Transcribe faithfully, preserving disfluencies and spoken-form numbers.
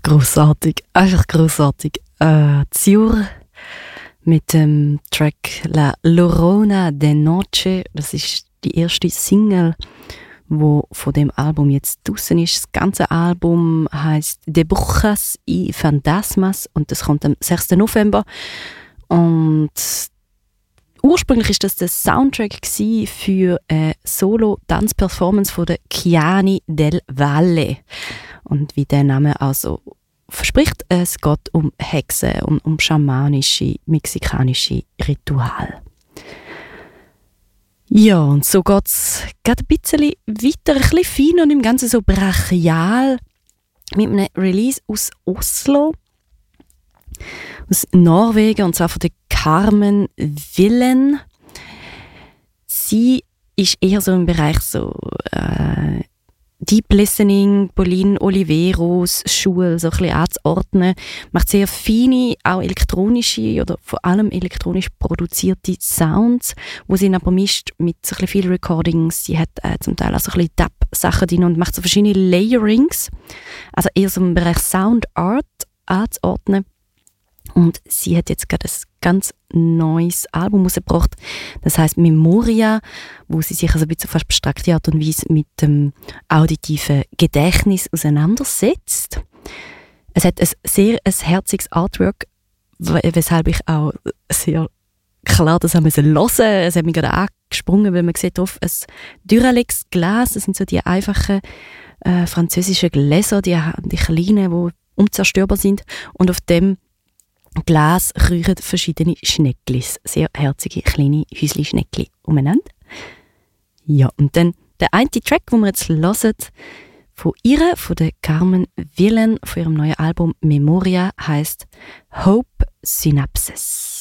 Grossartig, einfach grossartig. Äh, Ziur mit dem Track La Llorona de Noche. Das ist die erste Single, wo von dem Album jetzt draussen ist. Das ganze Album heisst De Brujas y Fantasmas und das kommt am sechsten November. Und ursprünglich war das der Soundtrack für eine Solo-Dance-Performance von der Chiani del Valle. Und wie der Name also verspricht, es geht um Hexen und um schamanische, mexikanische Rituale. Ja, und so geht es gerade ein bisschen weiter, ein bisschen feiner und im Ganzen so brachial mit einem Release aus Oslo, aus Norwegen, und zwar von der Carmen Villen. Sie ist eher so im Bereich so äh, Deep Listening, Pauline Oliveros Schule so ein bisschen anzuordnen. Macht sehr feine, auch elektronische oder vor allem elektronisch produzierte Sounds, wo sie aber mischt mit so ein bisschen viel Recordings. Sie hat äh, zum Teil auch so ein bisschen Dub-Sachen drin und macht so verschiedene Layerings. Also eher so im Bereich Sound Art anzuordnen. Und sie hat jetzt gerade ein ganz neues Album rausgebracht. Das heisst Memoria, wo sie sich also ein bisschen auf eine abstrakte Art und Weise mit dem auditiven Gedächtnis auseinandersetzt. Es hat ein sehr ein herziges Artwork, weshalb ich auch sehr klar das haben müssen hören. Es hat mich gerade angesprungen, weil man sieht drauf ein Duralex-Glas. Das sind so die einfachen äh, französischen Gläser, die, die kleinen, die unzerstörbar sind. Und auf dem Glas rühren verschiedene Schnecklis, sehr herzige kleine Häusli-Schneckli umeinander. Ja, und dann der eine Track, den wir jetzt hören, von ihr, von der Carmen Villen, von ihrem neuen Album Memoria, heisst Hope Synapses.